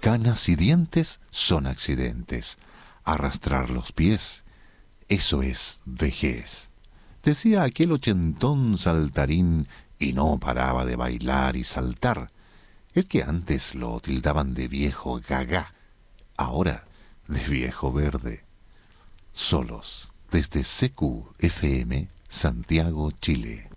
Canas y dientes son accidentes. Arrastrar los pies, eso es vejez. Decía aquel ochentón saltarín y no paraba de bailar y saltar. Es que antes lo tildaban de viejo gaga, ahora de viejo verde. Solos, desde CQFM, Santiago, Chile.